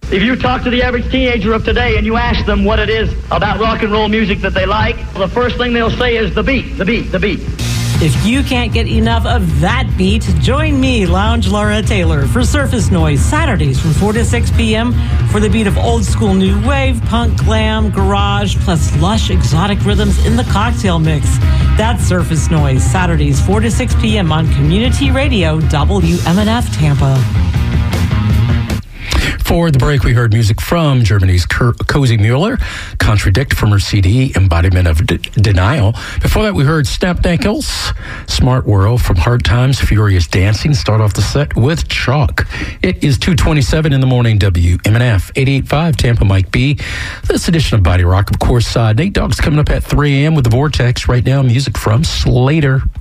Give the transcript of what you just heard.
If you talk to the average teenager of today and you ask them what it is about rock and roll music that they like, the first thing they'll say is the beat, the beat, the beat. If you can't get enough of that beat, join me, Lounge Laura Taylor, for Surface Noise, Saturdays from 4 to 6 p.m. for the beat of old school new wave, punk, glam, garage, plus lush exotic rhythms in the cocktail mix. That's Surface Noise, Saturdays 4 to 6 p.m. on Community Radio, WMNF Tampa. For the break, we heard music from Germany's Cozy Mueller, Contradict from her CD, Embodiment of Denial. Before that, we heard Snap Ankles, Smart World from Hard Times, Furious Dancing. Start off the set with Chalk. It is 2:27 in the morning, WMNF 88.5 Tampa, Mike B. This edition of Body Rock, of course, Nate Dogg's coming up at 3 a.m. with The Vortex. Right now, music from Slater.